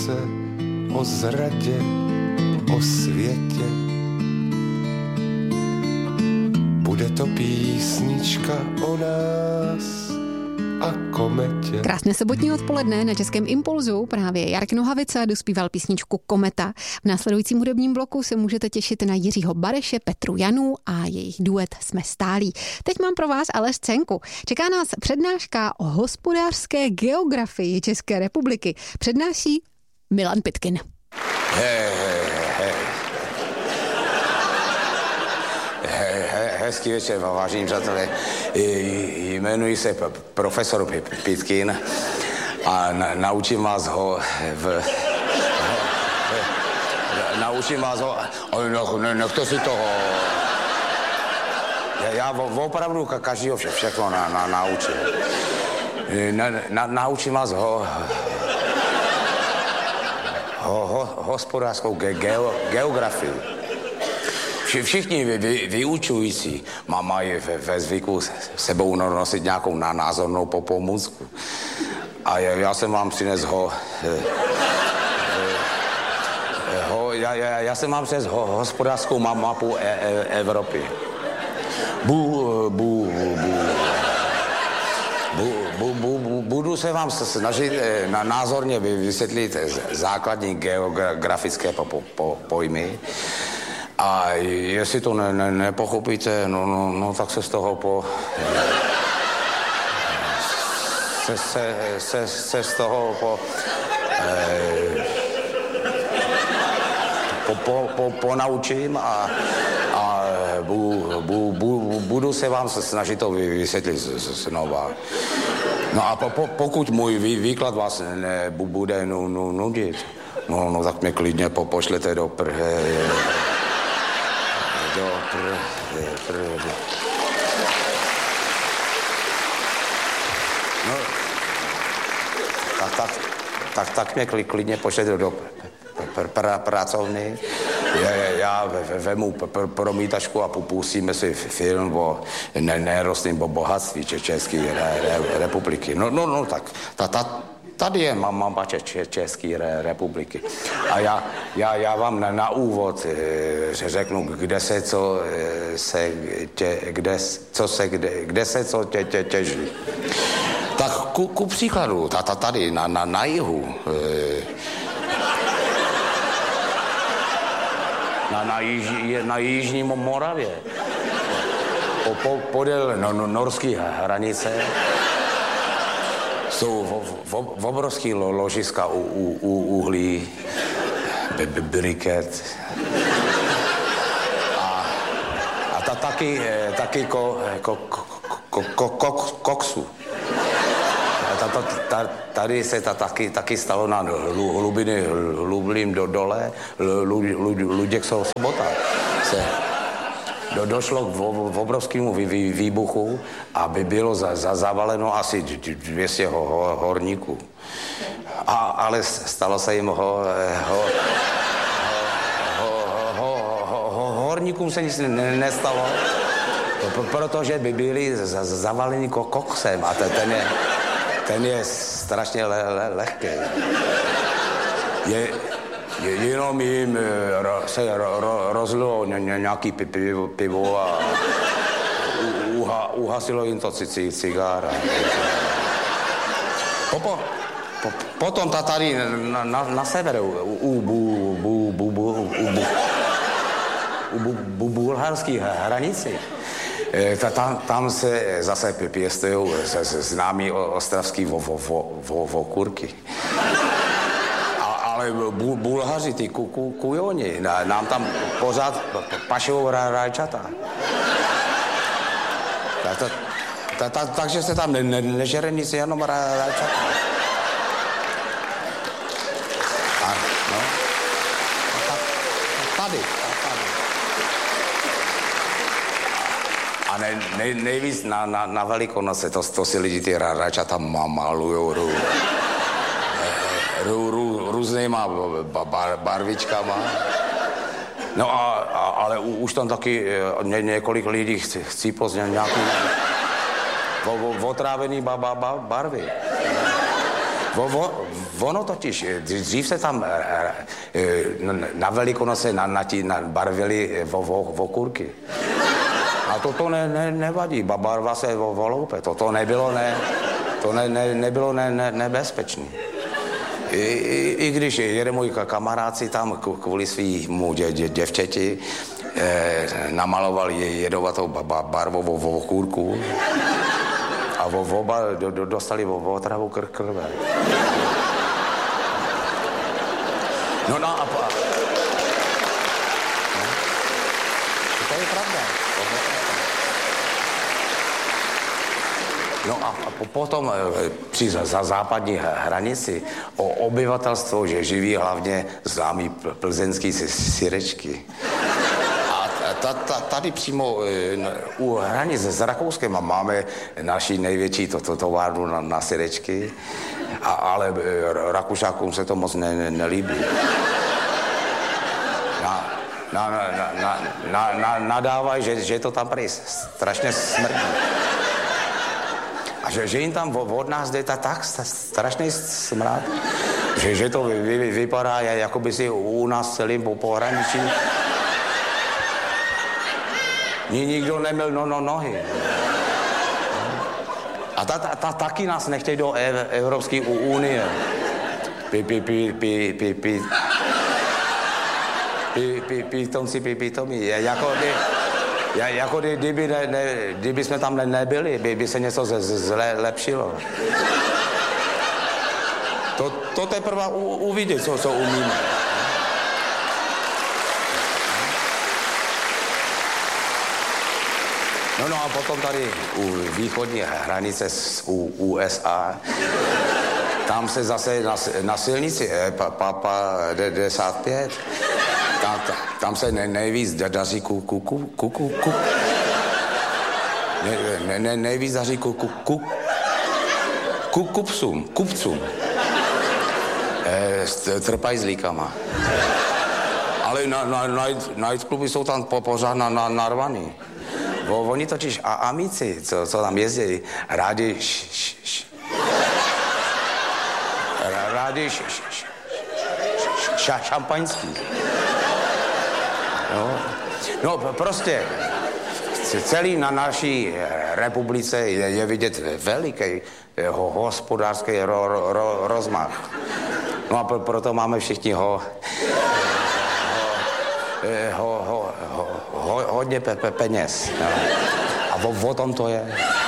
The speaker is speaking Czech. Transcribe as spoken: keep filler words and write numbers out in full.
lásce, o zradě, o světě. Bude to písnička o nás a kometě. Krásné sobotní odpoledne na Českém Impulzu. Právě Jarek Nohavica dospíval písničku Kometa. V následujícím hudebním bloku se můžete těšit na Jiřího Bareše, Petru Janu a jejich duet Jsme stálí. Teď mám pro vás ale scénku. Čeká nás přednáška o hospodářské geografii České republiky. Přednáší Milan Pitkin. Hej, hej, hej. Hezký večer, vážení přátelé. Jmenuji se profesor Pitkin a na, naučím vás ho v... Naučím vás ho... No, ne, nechte si toho... Já, já opravdu každýho vše, všechno na, na, naučím. Na, na, naučím vás ho... ho, ho hospodářskou ge, geo, geografii. Všichni vy, vy, vyučující mají ve, ve zvyku sebou nosit nějakou názornou pomůcku. A já, já jsem vám přines ho... ho já, já, já jsem vám přines ho, hospodářskou mapu e, e, Evropy. Bu, bu, bu, bu, bu, bu, bu, budu se vám snažit na, názorně vysvětlit základní geografické po, po, po, pojmy. A jestli to ne, ne, nepochopíte, no, no, no, tak se z toho po... Se, se, se, se z toho po... Eh, po, po, po, ponaučím a, a bu, bu, bu, budu se vám snažit to vysvětlit znova. No a po, po, pokud můj vý, výklad vás nebude nu, nu, nudit, no, no tak mě klidně po, pošlete do prhe... Do pr... pr... No, tak, tak, tak, tak mě klidně pošlete do pr, pr, pracovny. Já, já vemu pr, promítačku a pustíme si film o nerostném bohatství České republiky. No, no, no, tak ta, ta, tady je mapa České republiky. A já, já, já vám na, na úvod e, řeknu, kde se co e, se tě, kde, co se, kde, kde se co tě, tě, těží. Tak ku, ku příkladu, ta, ta, tady na, na, na jihu, e, na, na, již, na jižní Moravě, po, po, podél no, no, norské hranice, jsou v obrovský ložiska u, u, u uhlí, briket a, a ta, taky, taky ko, ko, ko, ko, ko, koksu. Ta, ta, ta, tady se ta taky, taky stalo na hlubiny, hlubiným do dole, Luděk Sobota se Do, došlo k obrovskému vý, vý, výbuchu, aby bylo za, za, zavaleno asi dvě stě ho, ho, horníků. A, ale stalo se jim ho, ho, ho, ho, ho, ho, ho, horníkům se nic ne, nestalo, protože by byli za, zavaleni koksem a ten je, ten je strašně le, le, lehký. Je, Jenom jim se rozlilo nějaký pivo, pivo a uhasilo jim to cigára. Potom tady na, na, na severu, u, bu, bu, bu, bu, u, bu, u bu, bu, bulharské hranici, tam, tam se zase pěstují známý ostravský vo, vo, vo, vo, vokurky. Ale Bulhaři, ty ku, ku, kujoni, nám tam pořád pašou rajčata. Ta, ta, ta, ta, takže se tam ne, ne, nežere nic, jenom rajčata. A, no. A ta, tady, a tady. A ne, ne, nejvíc na, na, na Velikonoce, to, to si lidi ty rajčata malujou rů. Rů, rů, různýma bar, barvičkama. No a, a, ale už tam taky ně, několik lidí chcí, chcí pozdě nějaký otrávený ba, ba, ba, barvy. vo, vo, ono totiž, dřív se tam na Velikonoce na, na, na barvili vo, vo, okurky. A toto ne, ne, nevadí, barva se voloupe, toto nebylo, ne, to ne, ne, nebylo ne, ne, nebezpečné. I, i, I když jeden můj kamarád si tam kvůli svýmu dě, dě, děvčeti eh, namaloval jedovatou barvovou okurku a oba do, do, dostali otravu kr, krve. No, no a... No, to je pravda. No a potom při za západní hranici o obyvatelstvo, že živí hlavně známý plzeňský syrečky. A ta, ta, tady přímo u hranic s Rakouskem máme naši největší to, to, továrnu na, na syrečky, a, ale Rakušákům se to moc ne, ne, nelíbí. Na, na, na, na, na, na, nadávají, že, že to tam prý strašně smrdí. A že, že jim tam od nás jde tak strašný smrad, že, že to vy, vy, vypadá, jako by si u nás celým po pohraničí nikdo neměl no, no, nohy. A ta, ta, ta, taky nás nechtějí do ev, Evropské unie. Pi, pi, pi, pi, pi, pi. Pi, pi, pitomci, pi, pitomi. Jako by... Ja, jako kdyby, ne, ne, kdyby jsme tam ne, nebyli, by, by se něco zlepšilo. To, to teprve u, uvidí, co, co umíme. No, no a potom tady u východní hranice s u, U S A, tam se zase na, na silnici Papa devadesát pět, tam, tam se ne, nejvíc daří ku, ku, ku, ku, ku, ku. Ne, ne, ne, nejvíc daří ku, ku, ku, ku, kupcům, kupcům. E, s trpajzlíkama. Ale na, na, na, nightcluby jsou tam po, pořád na, na, narvaný. Bo, oni totiž a amici, co, co tam jezdí, rádi š, š, š, rádi š, š, š, š, šampaňský. No, no prostě celý na naší republice je, je vidět veliký ho, hospodářský ro, ro, ro, rozmach. No a pro, proto máme všichni ho, ho, ho, ho, ho, ho hodně pe, pe, peněz. No. A o, o tom to je.